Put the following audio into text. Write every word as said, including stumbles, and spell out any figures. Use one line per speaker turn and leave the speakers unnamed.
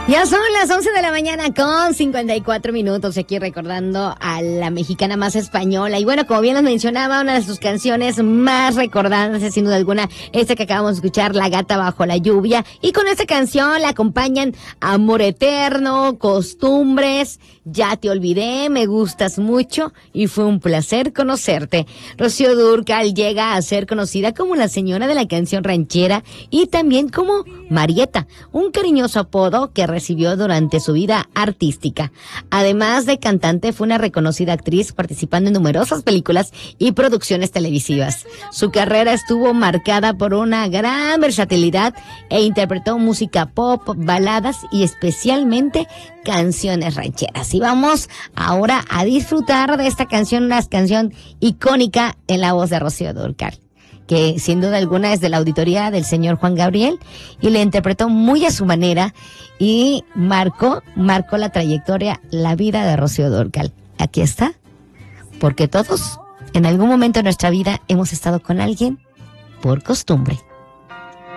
Ya son las once de la mañana con cincuenta y cuatro minutos, aquí recordando a la mexicana más española. Y bueno, como bien nos mencionaba, una de sus canciones más recordadas es sin duda alguna esta que acabamos de escuchar, La gata bajo la lluvia. Y con esta canción la acompañan Amor eterno, Costumbres, Ya te olvidé, Me gustas mucho y Fue un placer conocerte. Rocío Dúrcal llega a ser conocida como la señora de la canción ranchera y también como Marieta, un cariñoso apodo que recibió durante su vida artística. Además de cantante, fue una reconocida actriz participando en numerosas películas y producciones televisivas. Su carrera estuvo marcada por una gran versatilidad e interpretó música pop, baladas y especialmente canciones rancheras. Y vamos ahora a disfrutar de esta canción, una canción icónica en la voz de Rocío Dúrcal, que sin duda alguna es de la autoría del señor Juan Gabriel y le interpretó muy a su manera y marcó, marcó la trayectoria, la vida de Rocío Dúrcal. Aquí está, porque todos en algún momento de nuestra vida hemos estado con alguien por costumbre.